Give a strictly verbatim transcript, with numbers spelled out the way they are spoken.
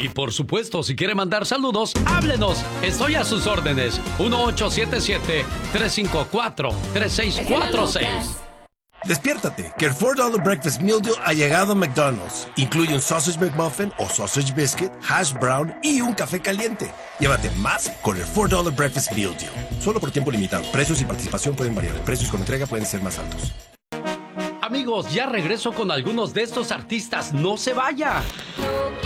Y por supuesto, si quiere mandar saludos, háblenos. Estoy a sus órdenes. uno ocho siete siete, tres cinco cuatro, tres seis cuatro seis. Despiértate, que el four dollar Breakfast Meal Deal ha llegado a McDonald's. Incluye un Sausage McMuffin o Sausage Biscuit, Hash Brown y un café caliente. Llévate más con el four dollar Breakfast Meal Deal. Solo por tiempo limitado. Precios y participación pueden variar. Precios con entrega pueden ser más altos. Amigos, ya regreso con algunos de estos artistas. ¡No se vaya!